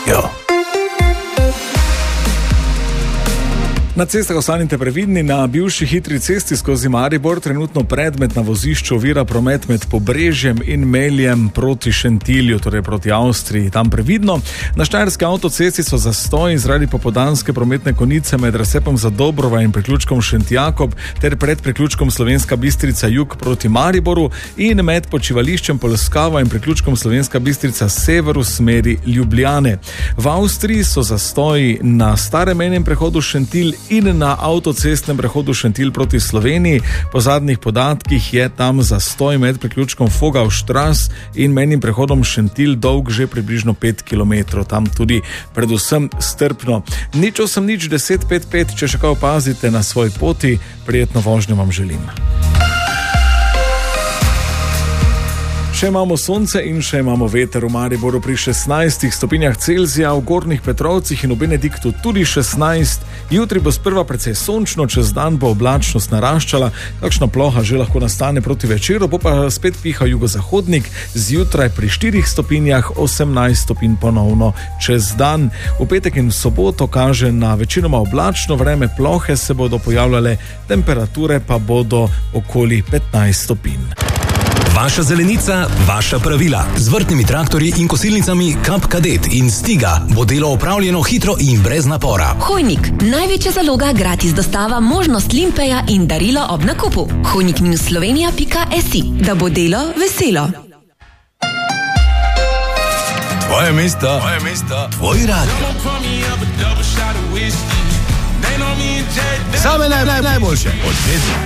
Radio. Na cestah ostanite previdni. Na bivši hitri cesti skozi Maribor trenutno predmet na vozišču ovira promet med Pobrežjem in Meljem proti Šentilju, torej proti Avstriji. Tam previdno. Na štajerski avtocesti so zastoji zaradi popoldanske prometne konice med razcepom Zadobrova in priključkom Šentjakob ter pred priključkom Slovenska Bistrica jug proti Mariboru in med počivališčem Polskava in priključkom Slovenska Bistrica sever v smeri Ljubljane. V Avstriji so zastoji na starem mejnem prehodu Šentilj in na avtocestnem prehodu Šentilj proti Sloveniji. Po zadnjih podatkih je tam zastoj med priključkom Fogavštras in mejnim prehodom Šentilj dolg že približno 5 km. Tam tudi predvsem strpno. 080 1055, če še kaj opazite na svoji poti, prijetno vožnjo vam želim. Še imamo sonce in še imamo veter. V Mariboru pri 16 stopinjah Celzija, v Gornjih Petrovcih in v Benediktu tudi 16. Jutri bo sprva precej sončno, čez dan bo oblačnost naraščala, kakšna ploha že lahko nastane proti večeru, bo pa spet pihal jugozahodnik, zjutraj pri 4 stopinjah, 18 stopinj ponovno čez dan. V petek in v soboto kaže na večinoma oblačno vreme, plohe se bodo pojavljale, temperature pa bodo okoli 15 stopinj. Vaša zelenica, vaša pravila. Z vrtnimi traktorji in kosilnicami Kap Kadet in Stiga bo delo opravljeno hitro in brez napora. Hojnik, največja zaloga, gratis dostava, možnost limpeja in darilo ob nakupu. hojnik-slovenija.si, da bo delo veselo. Tvoje mesto, tvoj radio. Same najboljše od